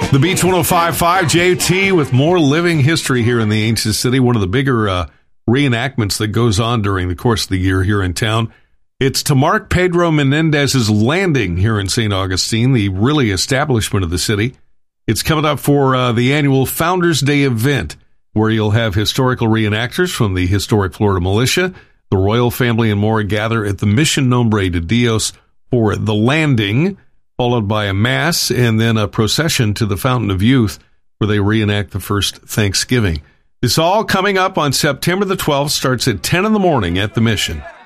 The Beach 105.5, JT with more living history here in the ancient city. One of the bigger reenactments that goes on during the course of the year here in town. It's to mark Pedro Menendez's landing here in St. Augustine, the really establishment of the city. It's coming up for the annual Founders Day event, where you'll have historical reenactors from the historic Florida militia, the royal family, and more gather at the Mission Nombre de Dios for the landing, followed by a mass and then a procession to the Fountain of Youth, where they reenact the first Thanksgiving. This all coming up on September the 12th, starts at 10 in the morning at the Mission.